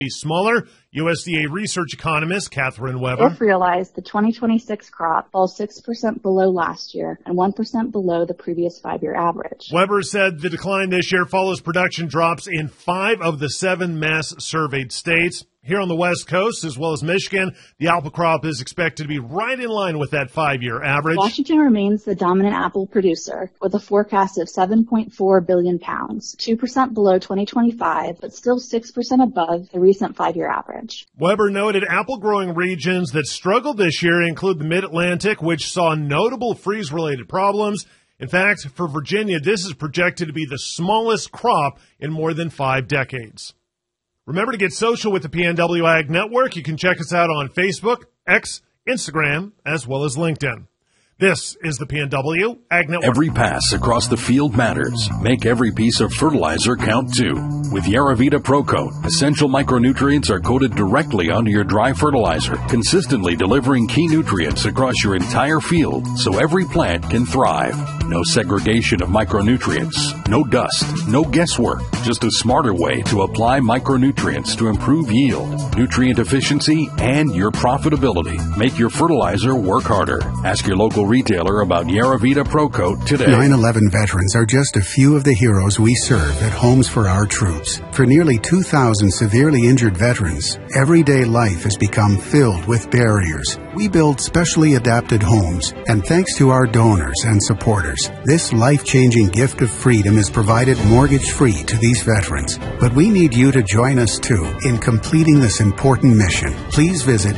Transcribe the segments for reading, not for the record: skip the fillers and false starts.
smaller. USDA research economist Catherine Weber. If realized, the 2026 crop falls 6% below last year and 1% below the previous 5-year average. Weber said the decline this year follows production drops in 5 of the 7 mass surveyed states. Here on the West Coast, as well as Michigan, the apple crop is expected to be right in line with that 5-year average. Washington remains the dominant apple producer with a forecast of 7.4 billion pounds, 2% below 2025, but still 6% above the recent 5-year average. Weber noted apple-growing regions that struggled this year include the Mid-Atlantic, which saw notable freeze-related problems. In fact, for Virginia, this is projected to be the smallest crop in more than 5 decades. Remember to get social with the PNW Ag Network. You can check us out on Facebook, X, Instagram, as well as LinkedIn. This is the PNW Ag Network. Every pass across the field matters. Make every piece of fertilizer count too. With Yaravita Pro Coat, essential micronutrients are coated directly onto your dry fertilizer, consistently delivering key nutrients across your entire field so every plant can thrive. No segregation of micronutrients, no dust, no guesswork, just a smarter way to apply micronutrients to improve yield, nutrient efficiency, and your profitability. Make your fertilizer work harder. Ask your local retailer about Yaravita Pro Coat today. 9/11 veterans are just a few of the heroes we serve at Homes for Our Troops. For nearly 2,000 severely injured veterans, everyday life has become filled with barriers. We build specially adapted homes, and thanks to our donors and supporters, this life-changing gift of freedom is provided mortgage-free to these veterans. But we need you to join us, too, in completing this important mission. Please visit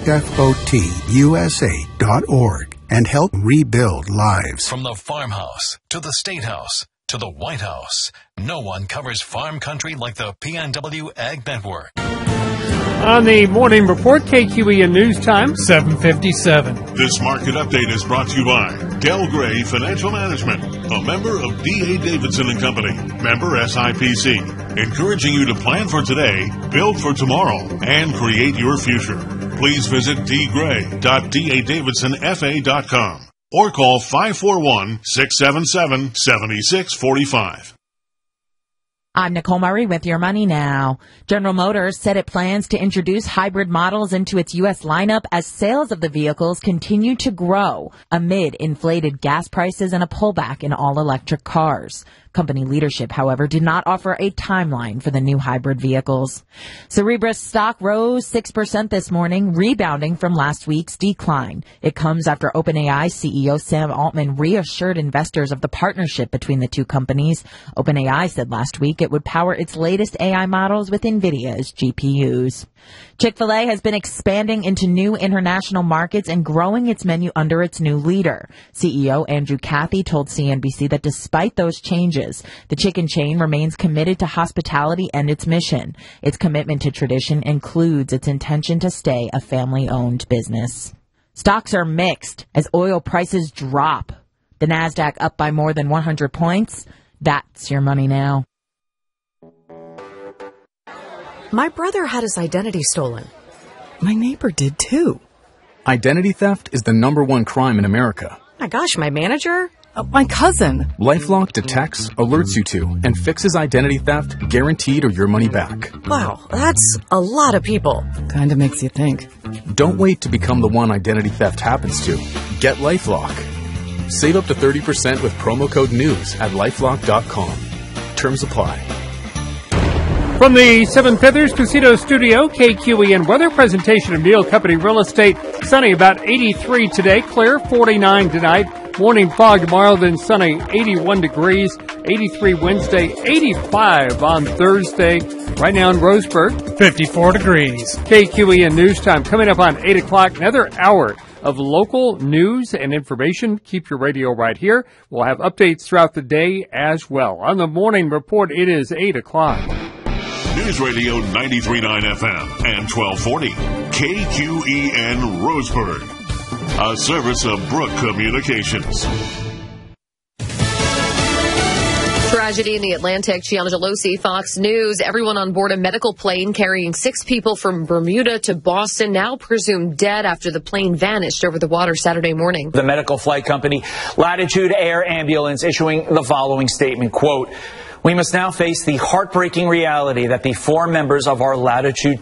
hfotusa.org and help rebuild lives. From the farmhouse to the State House to the White House, no one covers farm country like the PNW Ag Network. On the morning report, KQEN News Time, 7:57. This market update is brought to you by Del Gray Financial Management, a member of D.A. Davidson & Company, member SIPC, encouraging you to plan for today, build for tomorrow, and create your future. Please visit dgray.davidsonfa.com or call 541-677-7645. I'm Nicole Murray with Your Money Now. General Motors said it plans to introduce hybrid models into its U.S. lineup as sales of the vehicles continue to grow amid inflated gas prices and a pullback in all-electric cars. Company leadership, however, did not offer a timeline for the new hybrid vehicles. Cerebras stock rose 6% this morning, rebounding from last week's decline. It comes after OpenAI CEO Sam Altman reassured investors of the partnership between the two companies. OpenAI said last week it would power its latest AI models with NVIDIA's GPUs. Chick-fil-A has been expanding into new international markets and growing its menu under its new leader. CEO Andrew Cathy told CNBC that despite those changes, the chicken chain remains committed to hospitality and its mission. Its commitment to tradition includes its intention to stay a family-owned business. Stocks are mixed as oil prices drop. The Nasdaq up by more than 100 points. That's Your Money Now. My brother had his identity stolen. My neighbor did too. Identity theft is the #1 crime in America. My gosh, my manager? My cousin. LifeLock detects, alerts you to, and fixes identity theft guaranteed or your money back. Wow, that's a lot of people. Kinda makes you think. Don't wait to become the one identity theft happens to. Get LifeLock. Save up to 30% with promo code NEWS at LifeLock.com. Terms apply. From the Seven Feathers Casino Studio, KQEN weather presentation of Neal Company Real Estate. Sunny, about 83 today, clear, 49 tonight. Morning fog tomorrow, then sunny, 81 degrees, 83 Wednesday, 85 on Thursday. Right now in Roseburg, 54 degrees. KQEN News Time coming up on 8 o'clock, another hour of local news and information. Keep your radio right here. We'll have updates throughout the day as well. On the morning report, it is 8 o'clock. News Radio 93.9 FM and 1240 KQEN Roseburg, a service of Brook Communications. Tragedy in the Atlantic. Chiana Gelosi, Fox News. Everyone on board a medical plane carrying 6 people from Bermuda to Boston now presumed dead after the plane vanished over the water Saturday morning. The medical flight company Latitude Air Ambulance issuing the following statement, quote, We must now face the heartbreaking reality that the 4 members of our Latitude